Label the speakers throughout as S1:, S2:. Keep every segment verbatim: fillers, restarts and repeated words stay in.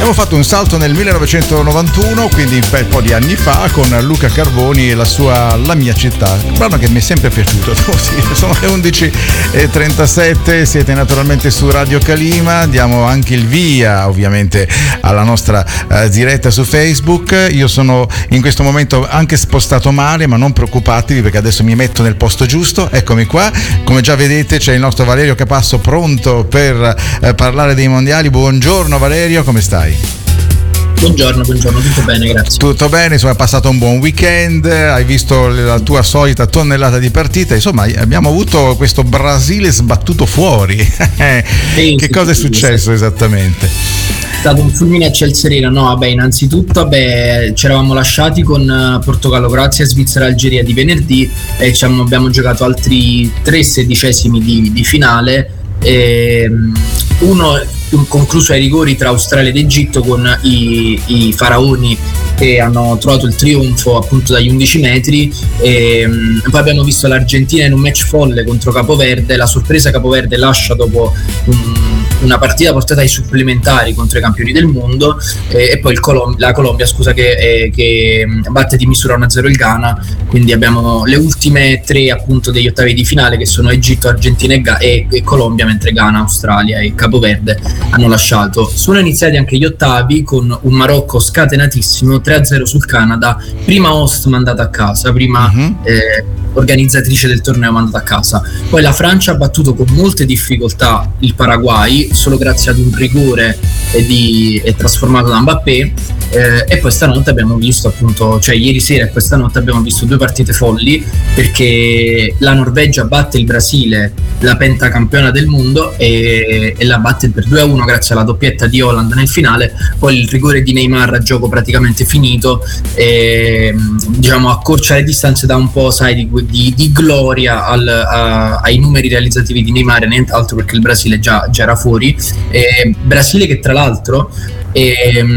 S1: Abbiamo fatto un salto nel millenovecentonovantuno, quindi un bel po' di anni fa, con Luca Carboni e la sua La mia città, un brano che mi è sempre piaciuto. Sono le undici e trentasette, siete naturalmente su Radio Calima, diamo anche il via ovviamente alla nostra uh, diretta su Facebook. Io sono in questo momento anche spostato male, ma non preoccupatevi perché adesso mi metto nel posto giusto. Eccomi qua, come già vedete c'è il nostro Valerio Capasso pronto per uh, parlare dei mondiali. Buongiorno Valerio, come stai?
S2: Buongiorno, buongiorno, tutto bene, grazie.
S1: Tutto bene, insomma, è passato un buon weekend, hai visto la tua solita tonnellata di partite, insomma abbiamo avuto questo Brasile sbattuto fuori. Sì, che sì, cosa sì, è successo sì. esattamente?
S2: È stato un fulmine a ciel sereno. No, vabbè, innanzitutto vabbè, ci eravamo lasciati con Portogallo, Croazia, Svizzera, Algeria di venerdì e diciamo, abbiamo giocato altri tre sedicesimi di, di finale. E, uno concluso ai rigori tra Australia ed Egitto con i, i faraoni che hanno trovato il trionfo appunto dagli undici metri e, um, poi abbiamo visto l'Argentina in un match folle contro Capoverde. La sorpresa Capoverde lascia dopo um, una partita portata ai supplementari contro i campioni del mondo e, e poi il Colom- la Colombia scusa che, eh, che batte di misura uno a zero il Ghana. Quindi abbiamo le ultime tre appunto degli ottavi di finale che sono Egitto, Argentina e, Ga- e, e Colombia, mentre Ghana, Australia e Capoverde hanno lasciato. Sono iniziati anche gli ottavi con un Marocco scatenatissimo, tre a zero sul Canada, prima host mandata a casa, prima uh-huh. eh, organizzatrice del torneo mandata a casa. Poi la Francia ha battuto con molte difficoltà il Paraguay, solo grazie ad un rigore e, di, è trasformato da Mbappé. Eh, e poi stanotte abbiamo visto appunto, cioè ieri sera e questa notte abbiamo visto due partite folli, perché la Norvegia batte il Brasile, la pentacampiona del mondo, e, e la batte per due a uno grazie alla doppietta di Haaland nel finale. Poi il rigore di Neymar a gioco praticamente finito e, diciamo, accorcia le distanze da un po', sai, di, di, di gloria al, a, ai numeri realizzativi di Neymar e nient'altro, perché il Brasile già, già era fuori. E Brasile che tra l'altro e,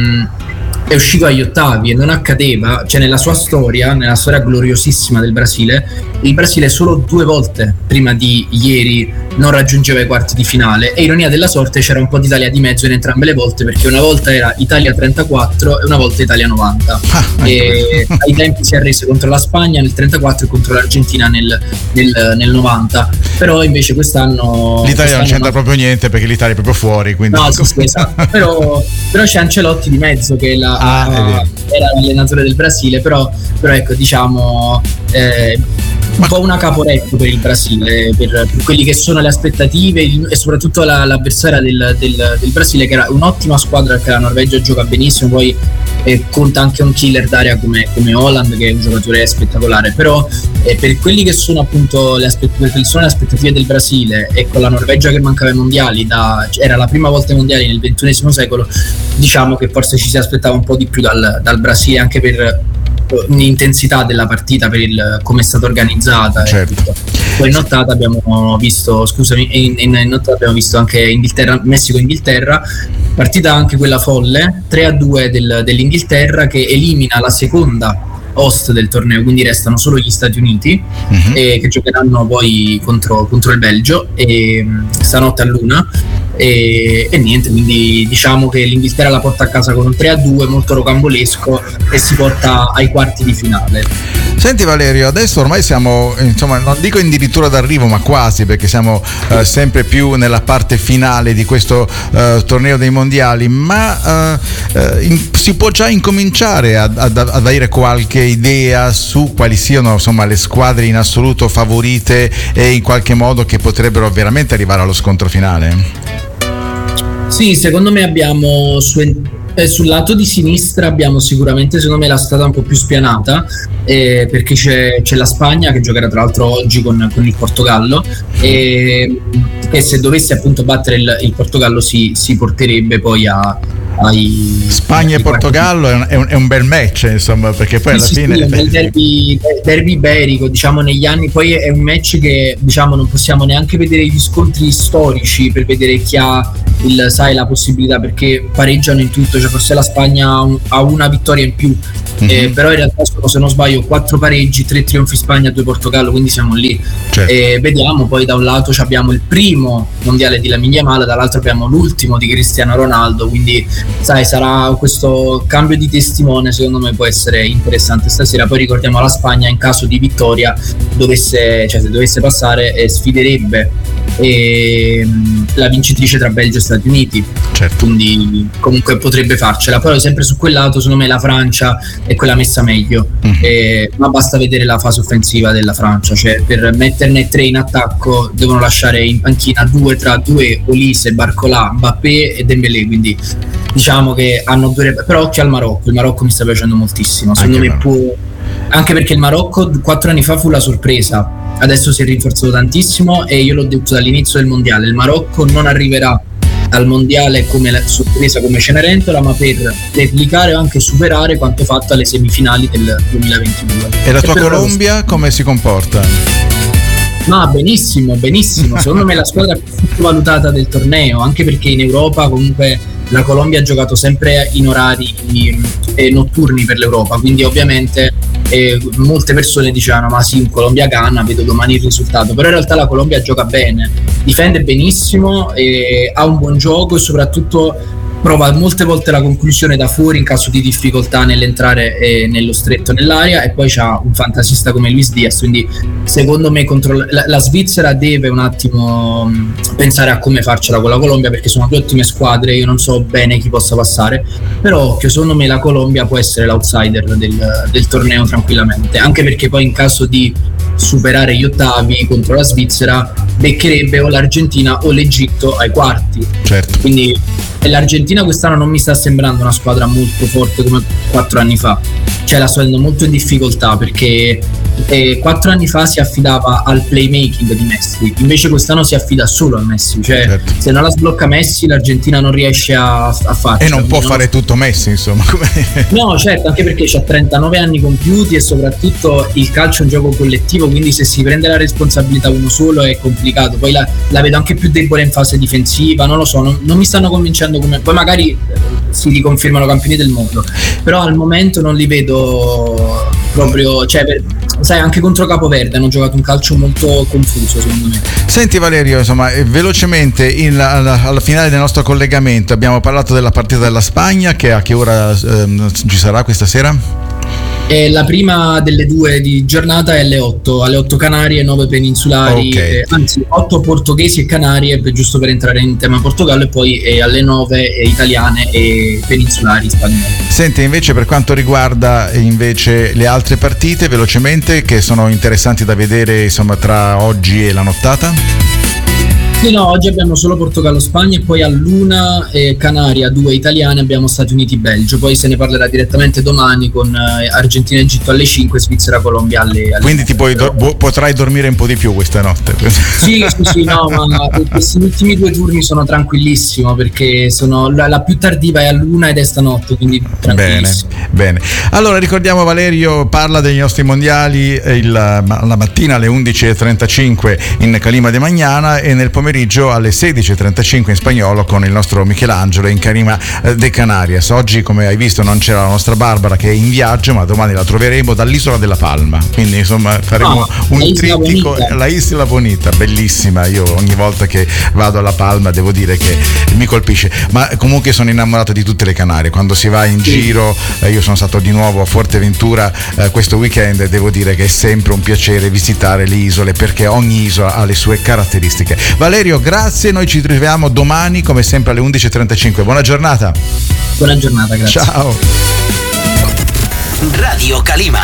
S2: è uscito agli ottavi e non accadeva, cioè nella sua storia, nella storia gloriosissima del Brasile, il Brasile solo due volte prima di ieri non raggiungeva i quarti di finale, e ironia della sorte c'era un po' d'Italia di mezzo in entrambe le volte, perché una volta era Italia trentaquattro e una volta Italia novanta. Ah, e ai tempi si è arrese contro la Spagna nel trentaquattro e contro l'Argentina nel, nel, nel novanta, però invece quest'anno
S1: l'Italia
S2: quest'anno
S1: non c'entra
S2: no.
S1: proprio niente, perché l'Italia è proprio fuori, quindi
S2: no, sì, sì, esatto. però, però c'è Ancelotti di mezzo che la, ah, era l'allenatore del Brasile, però, però ecco, diciamo eh, un po' una caporetto per il Brasile, per, per quelli che sono le aspettative e soprattutto la, l'avversaria del, del, del Brasile, che era un'ottima squadra, perché la Norvegia gioca benissimo, poi eh, conta anche un killer d'area come, come Haaland, che è un giocatore spettacolare. Però eh, per quelli che sono appunto le, aspett- per sono le aspettative del Brasile, e con la Norvegia che mancava ai mondiali, da, era la prima volta ai mondiali nel ventunesimo secolo, diciamo che forse ci si aspettava un po' di più dal, dal Brasile, anche per l'intensità della partita, per il come è stata organizzata.
S1: Certo.
S2: E tutto. Poi in nottata abbiamo visto, scusami, in, in, in nottata abbiamo visto anche Inghilterra, Messico-Inghilterra, partita anche quella folle, tre a due del, dell'Inghilterra, che elimina la seconda host del torneo, quindi restano solo gli Stati Uniti, uh-huh. e che giocheranno poi contro, contro il Belgio e, stanotte a luna. E, e niente, quindi diciamo che l'Inghilterra la porta a casa con un tre a due molto rocambolesco e si porta ai quarti di finale.
S1: Senti Valerio, adesso ormai siamo, insomma, non dico addirittura d'arrivo, ma quasi, perché siamo eh, sempre più nella parte finale di questo eh, torneo dei mondiali, ma eh, in, si può già incominciare ad, ad, ad avere qualche idea su quali siano, insomma, le squadre in assoluto favorite e in qualche modo che potrebbero veramente arrivare allo scontro finale?
S2: Sì, secondo me abbiamo su, eh, sul lato di sinistra abbiamo sicuramente, secondo me, la strada un po' più spianata, eh, perché c'è, c'è la Spagna che giocherà tra l'altro oggi con, con il Portogallo, e, e se dovesse appunto battere il, il Portogallo si, si porterebbe poi a ai
S1: Spagna ai e Portogallo è un, è, un, è un bel match, insomma, perché poi alla
S2: sì,
S1: fine
S2: sì, è un bel derby, derby iberico, diciamo, negli anni. Poi è un match che, diciamo, non possiamo neanche vedere gli scontri storici per vedere chi ha il, sai, la possibilità, perché pareggiano in tutto, cioè forse la Spagna ha una vittoria in più, mm-hmm. eh, però in realtà sono, se non sbaglio, quattro pareggi, tre trionfi Spagna, due Portogallo, quindi siamo lì. Certo. E vediamo, poi da un lato abbiamo il primo mondiale di Lamine Yamal, dall'altro abbiamo l'ultimo di Cristiano Ronaldo, quindi sai, sarà questo cambio di testimone, secondo me può essere interessante stasera. Poi ricordiamo la Spagna, in caso di vittoria dovesse, cioè se dovesse passare, eh, sfiderebbe eh, la vincitrice tra Belgio e Stati Uniti,
S1: certo.
S2: Quindi comunque potrebbe farcela. Poi sempre su quel lato secondo me la Francia è quella messa meglio, mm-hmm. eh, ma basta vedere la fase offensiva della Francia, cioè per metterne tre in attacco devono lasciare in panchina due tra due Olise, Barcola, Mbappé e Dembélé, quindi diciamo che hanno due, però occhio al Marocco. Il Marocco mi sta piacendo moltissimo, secondo anche me può, anche perché il Marocco quattro anni fa fu la sorpresa, adesso si è rinforzato tantissimo e io l'ho detto dall'inizio del mondiale, il Marocco non arriverà al mondiale come la sorpresa, come Cenerentola, ma per replicare o anche superare quanto fatto alle semifinali del duemilaventidue.
S1: E la tua e Colombia lo... come si comporta?
S2: Ma benissimo, benissimo, secondo me è la squadra più sottovalutata del torneo, anche perché in Europa comunque la Colombia ha giocato sempre in orari eh, notturni per l'Europa, quindi ovviamente eh, molte persone dicevano ma sì, Colombia-Ghana, vedo domani il risultato, però in realtà la Colombia gioca bene, difende benissimo, eh, ha un buon gioco e soprattutto prova molte volte la conclusione da fuori in caso di difficoltà nell'entrare eh, nello stretto nell'area, e poi c'ha un fantasista come Luis Diaz, quindi secondo me contro la, la Svizzera deve un attimo mh, pensare a come farcela con la Colombia, perché sono due ottime squadre, io non so bene chi possa passare, però occhio, secondo me la Colombia può essere l'outsider del, del torneo tranquillamente, anche perché poi in caso di superare gli ottavi contro la Svizzera beccherebbe o l'Argentina o l'Egitto ai quarti,
S1: certo.
S2: Quindi l'Argentina quest'anno non mi sta sembrando una squadra molto forte come quattro anni fa, cioè la sto vedendo molto in difficoltà, perché eh, quattro anni fa si affidava al playmaking di Messi, invece quest'anno si affida solo a Messi, cioè certo. Se non la sblocca Messi l'Argentina non riesce a, a farci.
S1: E non può non... fare tutto Messi, insomma.
S2: No, certo, anche perché c'ha trentanove anni compiuti e soprattutto il calcio è un gioco collettivo, quindi se si prende la responsabilità uno solo è complicato. Poi la, la vedo anche più debole in fase difensiva, non lo so, non, non mi stanno convincendo come, poi magari si riconfermano campioni del mondo, però al momento non li vedo proprio, cioè per, sai, anche contro Capoverde hanno giocato un calcio molto confuso secondo me.
S1: Senti Valerio, insomma, velocemente in, alla, alla finale del nostro collegamento abbiamo parlato della partita della Spagna, che a che ora ehm, ci sarà questa sera?
S2: Eh, la prima delle due di giornata è alle otto, alle otto Canarie, nove peninsulari,
S1: okay.
S2: eh, anzi otto portoghesi e Canarie, giusto per entrare in tema Portogallo, e poi eh, alle nove eh, italiane e peninsulari spagnoli.
S1: Senti, invece per quanto riguarda invece le altre partite, velocemente, che sono interessanti da vedere, insomma, tra oggi e la nottata?
S2: Sì, no, oggi abbiamo solo Portogallo-Spagna e poi all'una eh, Canaria, due italiane, abbiamo Stati Uniti-Belgio, poi se ne parlerà direttamente domani con eh, Argentina-Egitto alle cinque, Svizzera-Colombia alle, alle
S1: quindi ti puoi do- potrai dormire un po' di più questa notte.
S2: Sì, sì, sì, no, ma questi ultimi due turni sono tranquillissimo, perché sono la, la più tardiva è all'una ed è stanotte, quindi tranquillissimo.
S1: Bene, bene. Allora ricordiamo, Valerio parla degli nostri mondiali il, la mattina alle undici e trentacinque in Calima de Magnana e nel pomeriggio alle sedici e trentacinque in spagnolo con il nostro Michelangelo in Calima de Canarias. Oggi, come hai visto, non c'era la nostra Barbara che è in viaggio, ma domani la troveremo dall'isola della Palma, quindi insomma faremo no, un trittico. La Isla Bonita, bellissima, io ogni volta che vado alla Palma devo dire che mi colpisce, ma comunque sono innamorato di tutte le Canarie. Quando si va in sì. giro, eh, io sono stato di nuovo a Fuerteventura eh, questo weekend e devo dire che è sempre un piacere visitare le isole, perché ogni isola ha le sue caratteristiche. Valerio, grazie, noi ci troviamo domani come sempre alle undici e trentacinque. Buona giornata.
S2: Buona giornata, grazie.
S1: Ciao.
S3: Radio Calima.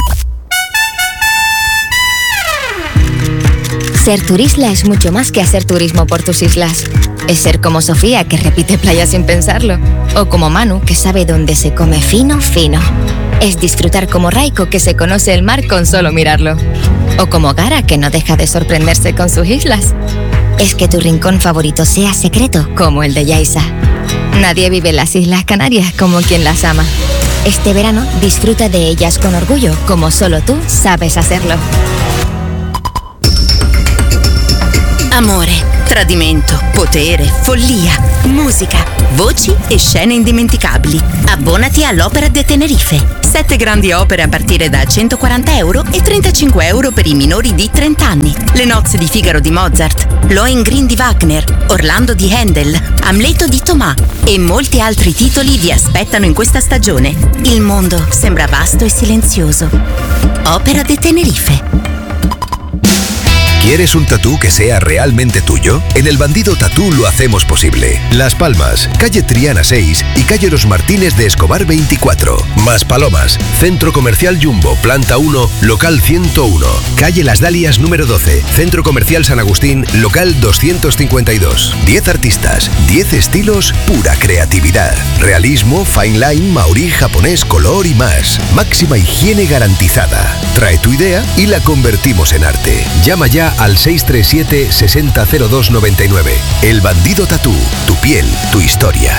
S4: Ser turisla es mucho más que hacer turismo por tus islas. Es ser como Sofía, que repite playa sin pensarlo. O como Manu, que sabe dónde se come fino, fino. Es disfrutar como Raiko, que se conoce el mar con solo mirarlo. O como Gara, que no deja de sorprenderse con sus islas. Es que tu rincón favorito sea secreto, como el de Yaiza. Nadie vive en las Islas Canarias como quien las ama. Este verano disfruta de ellas con orgullo, como solo tú sabes hacerlo.
S5: Amore,
S3: Tradimento, potere, follia, musica, voci e scene indimenticabili. Abbonati all'Opera de Tenerife. Sette grandi opere a partire da centoquaranta euro e trentacinque euro per i minori di trenta anni. Le nozze di Figaro di Mozart, Lohengrin di Wagner, Orlando di Handel, Amleto di Thomas e molti altri titoli vi aspettano in questa stagione. Il mondo sembra vasto e silenzioso. Ópera de Tenerife.
S5: ¿Quieres un tatú que sea realmente tuyo? En El Bandido Tatú lo hacemos posible. Las Palmas, calle Triana seis y calle Los Martínez de Escobar veinticuatro. Maspalomas, Centro Comercial Jumbo, planta uno, local ciento uno. Calle Las Dalias número doce, Centro Comercial San Agustín, local doscientos cincuenta y dos. diez artistas, diez estilos, pura creatividad. Realismo, fine line, maorí, japonés, color y más. Máxima higiene garantizada. Trae tu idea y la convertimos en arte. Llama ya al seis tres siete, seis cero cero dos nueve nueve. El Bandido Tatú, tu piel, tu historia.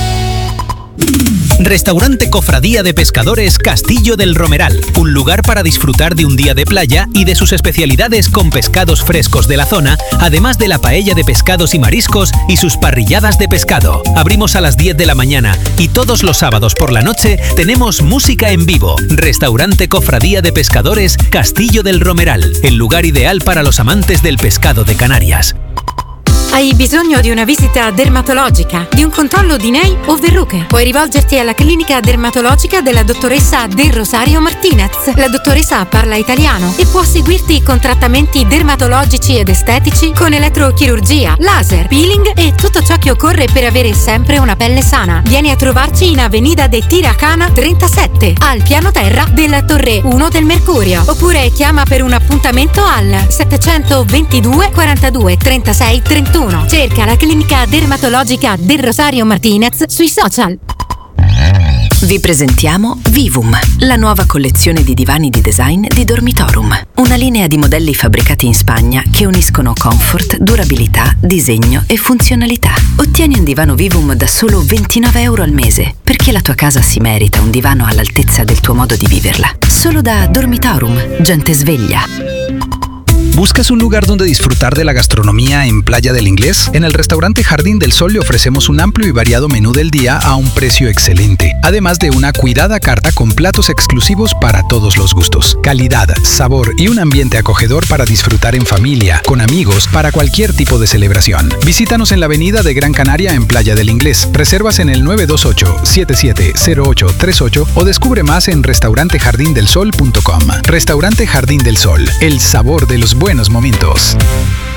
S6: Restaurante Cofradía de Pescadores Castillo del Romeral, un lugar para disfrutar de un día de playa y de sus especialidades con pescados frescos de la zona, además de la paella de pescados y mariscos y sus parrilladas de pescado. Abrimos a las diez de la mañana y todos los sábados por la noche tenemos música en vivo. Restaurante Cofradía de Pescadores Castillo del Romeral, el lugar ideal para los amantes del pescado de Canarias.
S7: Hai bisogno di una visita dermatologica, di un controllo di nei o verruche? Puoi rivolgerti alla clinica dermatologica della dottoressa De Rosario Martinez. La dottoressa parla italiano e può seguirti con trattamenti dermatologici ed estetici, con elettrochirurgia, laser, peeling e tutto ciò che occorre per avere sempre una pelle sana. Vieni a trovarci in Avenida de Tiracana trentasette, al piano terra della Torre uno del Mercurio. Oppure chiama per un appuntamento al settecentoventidue quarantadue trentasei trentuno. Cerca la clinica dermatologica del Rosario Martinez sui social.
S3: Vi presentiamo Vivum, la nuova collezione di divani di design di Dormitorum. Una linea di modelli fabbricati in Spagna che uniscono comfort, durabilità, disegno e funzionalità. Ottieni un divano Vivum da solo ventinove euro al mese, perché la tua casa si merita un divano all'altezza del tuo modo di viverla. Solo da Dormitorum, gente sveglia.
S8: ¿Buscas un lugar donde disfrutar de la gastronomía en Playa del Inglés? En el restaurante Jardín del Sol le ofrecemos un amplio y variado menú del día a un precio excelente, además de una cuidada carta con platos exclusivos para todos los gustos. Calidad, sabor y un ambiente acogedor para disfrutar en familia, con amigos, para cualquier tipo de celebración. Visítanos en la avenida de Gran Canaria en Playa del Inglés. Reservas en el nueve dos ocho, siete siete cero ocho tres ocho o descubre más en restaurante jardín del sol punto com. Restaurante Jardín del Sol, el sabor de los buenos momentos.